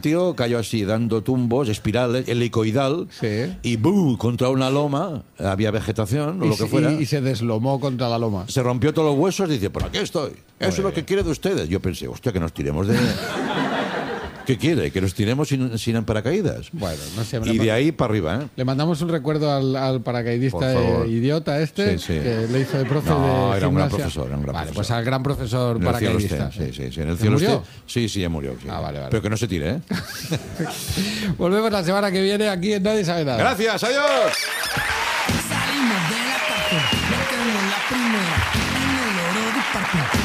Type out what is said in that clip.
Tío cayó así, dando tumbos, espirales, helicoidal, Sí. y ¡bum! Contra una loma, había vegetación o lo que fuera. Y se deslomó contra la loma. Se rompió todos los huesos y dice, por aquí estoy. Eso es lo que quiere de ustedes. Yo pensé, hostia, que nos tiremos de... ¿Qué quiere? ¿Que nos tiremos sin paracaídas? Bueno, no sé. Y de ahí para arriba, ¿eh? Le mandamos un recuerdo al paracaidista Por favor. Idiota este, Sí, sí. que le hizo de profe No, de era un gran gimnasia. profesor, era un gran Vale, profesor. pues al gran profesor En el cielo paracaidista. esté, sí. En el ¿Se cielo murió? esté. Sí, ya murió. Sí. Ah, vale. Pero que no se tire, ¿eh? Volvemos la semana que viene aquí en Nadie Sabe Nada. Gracias, adiós.